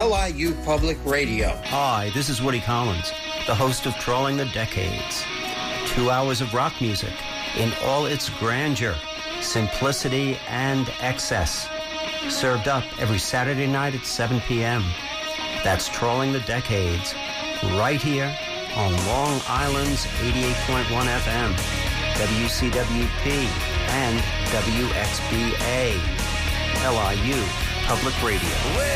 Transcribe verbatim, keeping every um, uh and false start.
L I U Public Radio. Hi, this is Woody Collins, the host of Trolling the Decades. Two hours of rock music in all its grandeur, simplicity, and excess. Served up every Saturday night at seven p.m. That's Trolling the Decades, right here on Long Island's eighty-eight point one F M, W C W P, and W X B A, L I U Public Radio.